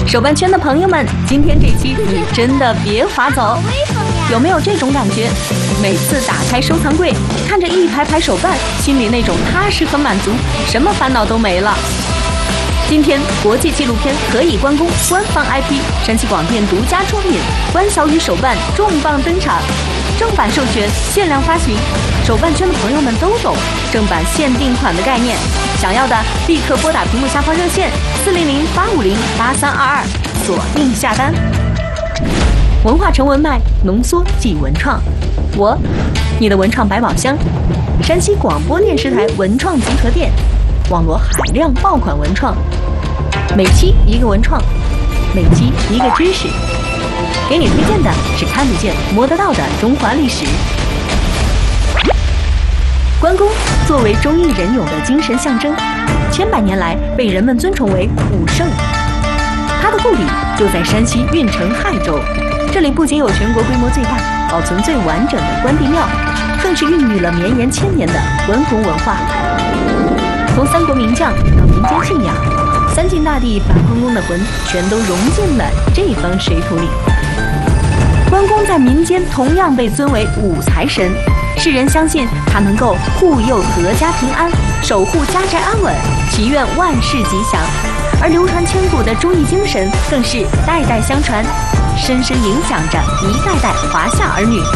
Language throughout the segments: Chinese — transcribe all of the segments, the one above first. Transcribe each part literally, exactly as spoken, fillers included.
手办圈的朋友们，今天这期你真的别划走。有没有这种感觉？每次打开收藏柜，看着一排排手办，心里那种踏实和满足，什么烦恼都没了。今天国际纪录片《可以关公》官方 I P 山西广电独家出品，关小雨手办重磅登场，正版授权，限量发行。手办圈的朋友们都懂正版限定款的概念，想要的立刻拨打屏幕下方热线四零零八五零八三二二，锁定下单。文化成文脉，浓缩即文创。我，你的文创百宝箱，山西广播电视台文创集合店，网罗海量爆款文创，每期一个文创，每期一个知识，给你推荐的是看得见摸得到的中华历史。关公作为忠义仁勇的精神象征，千百年来被人们尊崇为武圣。他的故里就在山西运城亥州，这里不仅有全国规模最大、保存最完整的关帝庙，更是孕育了绵延千年的关公文化。从三国名将到民间信仰，三晋大帝把关公的魂全都融进了这方水土里。关公在民间同样被尊为武财神，世人相信他能够护佑阖家平安，守护家宅安稳，祈愿万事吉祥。而流传千古的忠义精神更是代代相传，深深影响着一代代华夏儿女。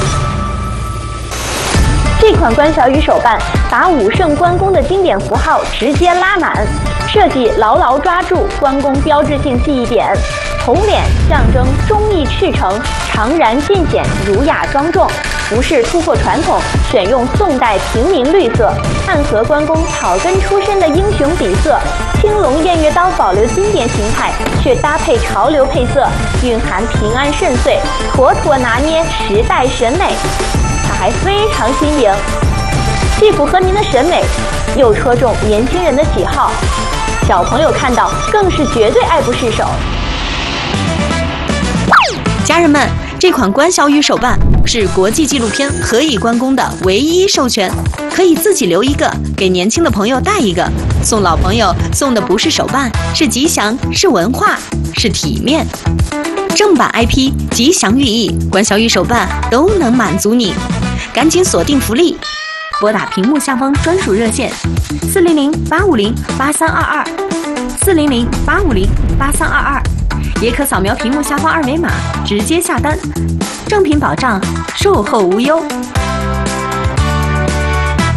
这款关小雨手办把武圣关公的经典符号直接拉满，设计牢牢抓住关公标志性记忆点。红脸象征忠义赤诚，常然尽显儒雅庄重。服饰突破传统，选用宋代平民绿色，暗合关公草根出身的英雄底色。青龙偃月刀保留经典形态，却搭配潮流配色，蕴含平安顺遂，妥妥拿捏时代审美。它还非常新颖，既符合您的审美，又戳中年轻人的喜好，小朋友看到更是绝对爱不释手。 家人们，这款关小雨手办是国际纪录片《可以关公》的唯一授权，可以自己留一个，给年轻的朋友带一个，送老朋友送的不是手办，是吉祥，是文化，是体面。正版 I P、吉祥寓意，关小雨手办都能满足你。赶紧锁定福利，拨打屏幕下方专属热线四零零八五零八三二二，四零零八五零八三二二。也可扫描屏幕下方二维码直接下单，正品保障，售后无忧。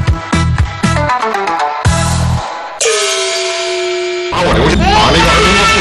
把我留下，把那个儿童